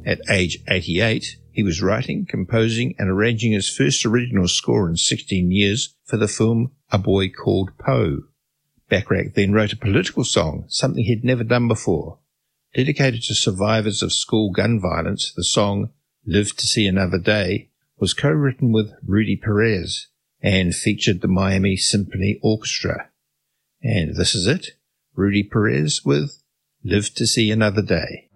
At age 88, he was writing, composing, and arranging his first original score in 16 years for the film A Boy Called Poe. Bacharach then wrote a political song, something he'd never done before. Dedicated to survivors of school gun violence, the song Live to See Another Day was co-written with Rudy Perez and featured the Miami Symphony Orchestra. And this is it, Rudy Perez with Live to See Another Day.